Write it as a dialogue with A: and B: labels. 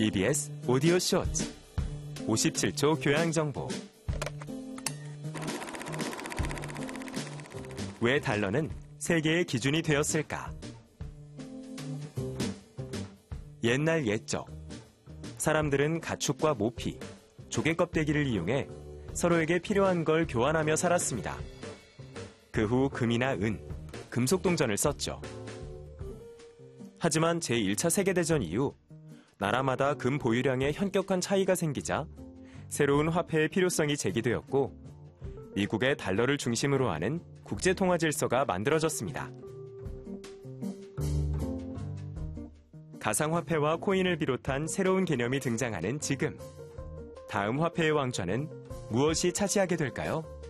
A: EBS 오디오 쇼츠 57초 교양 정보. 왜 달러는 세계의 기준이 되었을까? 옛날 옛적, 사람들은 가축과 모피, 조개 껍데기를 이용해 서로에게 필요한 걸 교환하며 살았습니다. 그 후 금이나 은, 금속 동전을 썼죠. 하지만 제1차 세계대전 이후 나라마다 금 보유량에 현격한 차이가 생기자 새로운 화폐의 필요성이 제기되었고 미국의 달러를 중심으로 하는 국제통화 질서가 만들어졌습니다. 가상화폐와 코인을 비롯한 새로운 개념이 등장하는 지금, 다음 화폐의 왕좌는 무엇이 차지하게 될까요?